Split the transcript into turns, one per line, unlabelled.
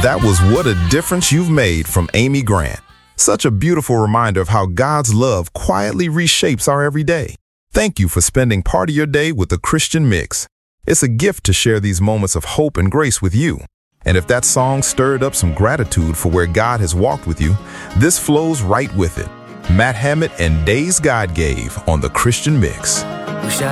That was What a Difference You've Made from Amy Grant. Such a beautiful reminder of how God's love quietly reshapes our everyday. Thank you for spending part of your day with the Christian Mix. It's a gift to share these moments of hope and grace with you. And if that song stirred up some gratitude for where God has walked with you, this flows right with it. Matt Hammett and Days God Gave on the Christian Mix.
Wish I